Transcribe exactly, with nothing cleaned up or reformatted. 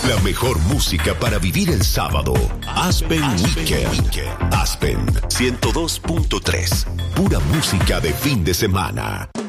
La mejor música para vivir el sábado. Aspen Weekend. Aspen ciento dos punto tres. Pura música de fin de semana.